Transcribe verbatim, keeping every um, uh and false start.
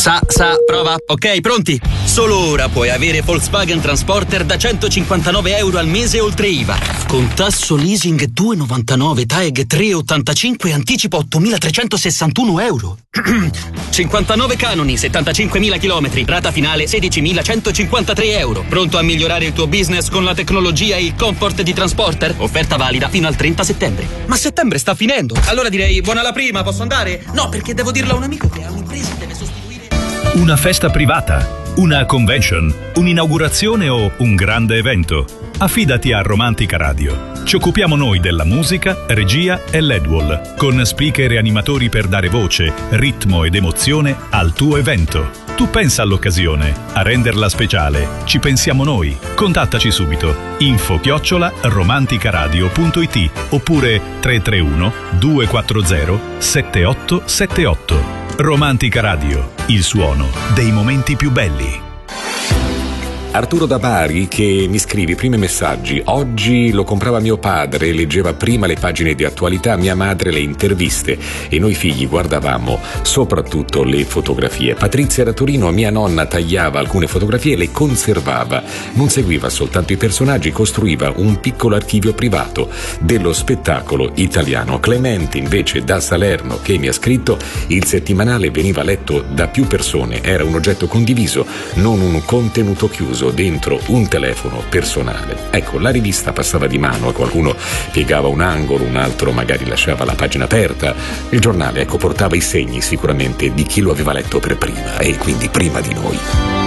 Sa, sa, prova. Ok, pronti? Solo ora puoi avere Volkswagen Transporter da centocinquantanove euro al mese oltre I V A. Con tasso leasing due virgola novantanove, T A E G tre virgola ottantacinque e anticipo ottomilatrecentosessantuno euro. cinquantanove canoni, settantacinquemila chilometri, rata finale sedicimilacentocinquantatré euro. Pronto a migliorare il tuo business con la tecnologia e il comfort di Transporter? Offerta valida fino al trenta settembre. Ma settembre sta finendo. Allora direi buona la prima, posso andare? No, perché devo dirlo a un amico che ha un'impresa e deve sostituire. Una festa privata, una convention, un'inaugurazione o un grande evento? Affidati a Romantica Radio. Ci occupiamo noi della musica, regia e L E D wall, con speaker e animatori per dare voce, ritmo ed emozione al tuo evento. Tu pensa all'occasione, a renderla speciale. Ci pensiamo noi. Contattaci subito. Info chiocciola romanticaradio punto it oppure tre tre uno due quattro zero sette otto sette otto. Romantica Radio, il suono dei momenti più belli. Arturo da Bari che mi scrive i primi messaggi. Oggi lo comprava mio padre, leggeva prima le pagine di attualità, mia madre le interviste e noi figli guardavamo soprattutto le fotografie. Patrizia da Torino, mia nonna tagliava alcune fotografie e le conservava. Non seguiva soltanto i personaggi, costruiva un piccolo archivio privato dello spettacolo italiano. Clemente invece da Salerno che mi ha scritto: il settimanale veniva letto da più persone, era un oggetto condiviso, non un contenuto chiuso dentro un telefono personale. Ecco, la rivista passava di mano, qualcuno piegava un angolo, un altro magari lasciava la pagina aperta. Il giornale, ecco, portava i segni sicuramente di chi lo aveva letto per prima e quindi prima di noi.